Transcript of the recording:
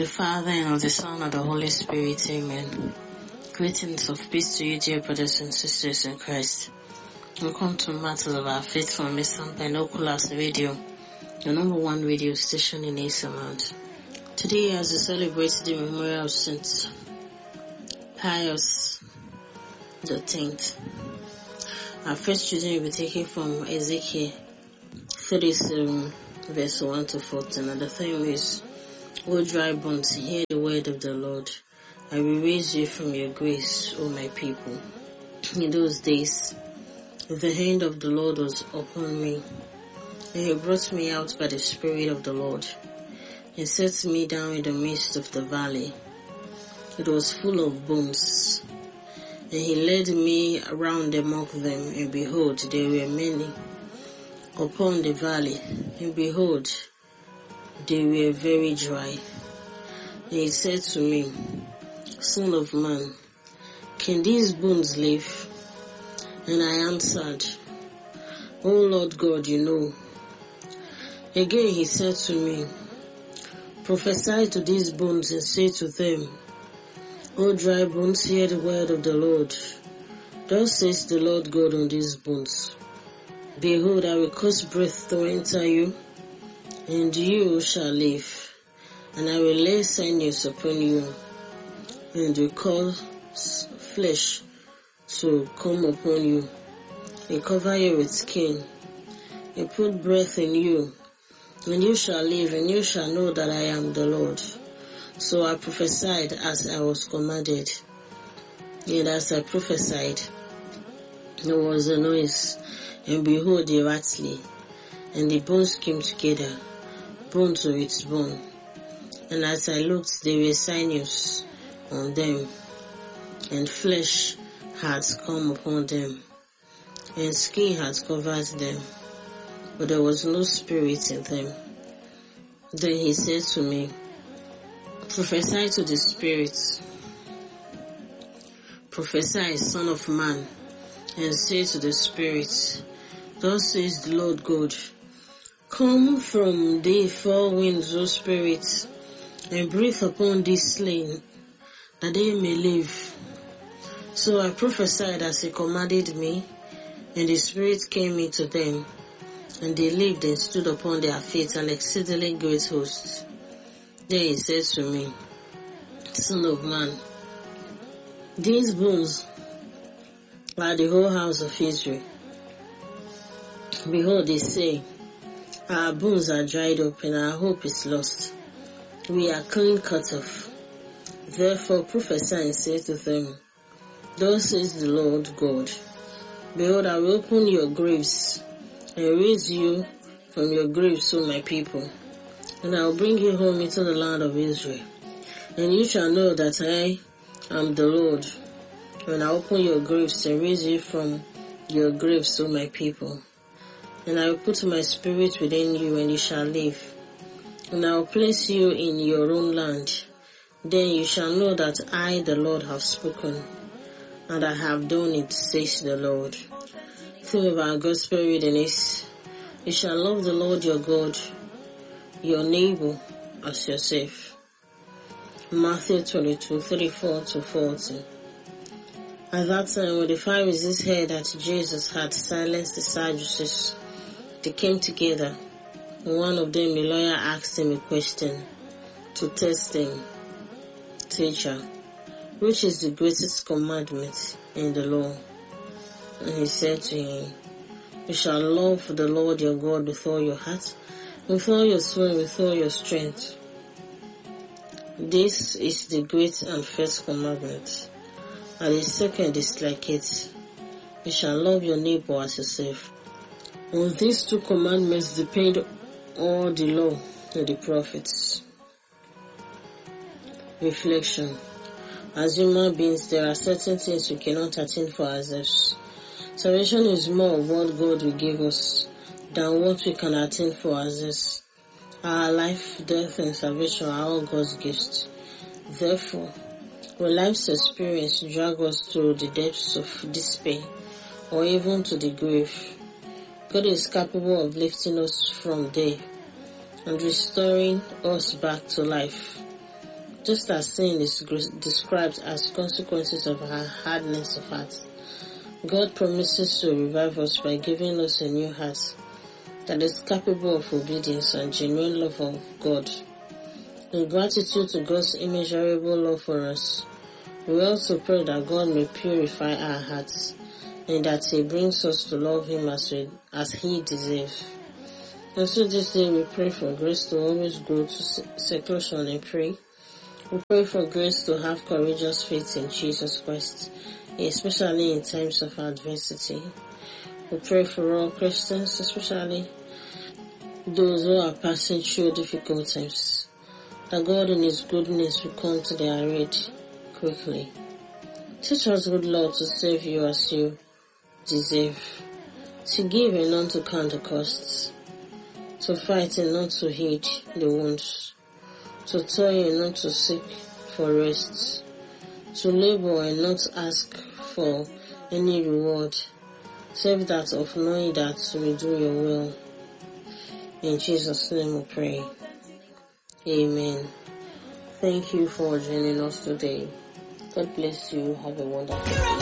the Father, and of the Son, and of the Holy Spirit. Amen. Greetings of peace to you, dear brothers and sisters in Christ. Welcome to Matters of Our Faith from Mission Binoculars Radio, the number one radio station in Asia. Today, as we celebrate the memorial of Saint Pius X, our first reading will be taken from Ezekiel 37, verse 1 to 14, and the theme is, O dry bones, hear the word of the Lord. I will raise you from your graves, O my people. In those days, the hand of the Lord was upon me, and he brought me out by the Spirit of the Lord, and set me down in the midst of the valley. It was full of bones, and he led me around among them, and behold, there were many upon the valley, and behold, they were very dry. And he said to me, Son of man, can these bones live? And I answered, O Lord God, you know. Again he said to me, Prophesy to these bones and say to them, O dry bones, hear the word of the Lord. Thus says the Lord God on these bones. Behold, I will cause breath to enter you, and you shall live. And I will lay sinews upon you, and will cause flesh to come upon you, and cover you with skin, and put breath in you, and you shall live, and you shall know that I am the Lord. So I prophesied as I was commanded, and as I prophesied, there was a noise, and behold, a rattling, and the bones came together, bone to its bone. And as I looked, there were sinews on them, and flesh had come upon them, and skin had covered them, but there was no spirit in them. Then he said to me, Prophesy to the spirits. Prophesy, Son of man, and say to the spirits, Thus says the Lord God, Come from the four winds, O spirits, and breathe upon these slain, that they may live. So I prophesied as he commanded me, and the Spirit came into them, and they lived and stood upon their feet, an exceedingly great host. Then he said to me, Son of man, these bones are the whole house of Israel. Behold, they say, Our bones are dried up, and our hope is lost. We are clean cut off. Therefore prophesy and say to them, Thus says the Lord God, Behold, I will open your graves, and raise you from your graves, O my people, and I will bring you home into the land of Israel. And you shall know that I am the Lord, when I open your graves and raise you from your graves, O my people. And I will put my spirit within you, and you shall live. And I will place you in your own land. Then you shall know that I, the Lord, have spoken, and I have done it, says the Lord. Theme of our gospel reading is, You shall love the Lord your God, your neighbor as yourself. Matthew 22:34-40. At that time, when the Pharisees heard that Jesus had silenced the Sadducees, they came together. One of them, a lawyer, asked him a question to test him. Teacher, which is the greatest commandment in the law? And he said to him, You shall love the Lord your God with all your heart, with all your soul, and with all your strength. This is the great and first commandment. And the second is like it. You shall love your neighbor as yourself. On these two commandments depend all the law and the prophets. Reflection. As human beings, there are certain things we cannot attain for ourselves. Salvation is more of what God will give us than what we can attain for ourselves. Our life, death, and salvation are all God's gifts. Therefore, when life's experience drag us to the depths of despair or even to the grave, God is capable of lifting us from there and restoring us back to life. just as sin is described as consequences of our hardness of heart. God promises to revive us by giving us a new heart that is capable of obedience and genuine love of God. In gratitude to God's immeasurable love for us, we also pray that God may purify our hearts and that He brings us to love Him as He deserves. And so this day we pray for grace to always go to seclusion and pray. We pray for grace to have courageous faith in Jesus Christ, especially in times of adversity. We pray for all Christians, especially those who are passing through difficult times, that God in His goodness will come to their aid quickly. Teach us, good Lord, to serve You as You deserve, to give and not to count the costs, to fight and not to heed the wounds, to toil and not to seek for rest, to labor and not ask for any reward, save that of knowing that we do Your will. In Jesus' name we pray. Amen. Thank you for joining us today. God bless you. Have a wonderful day.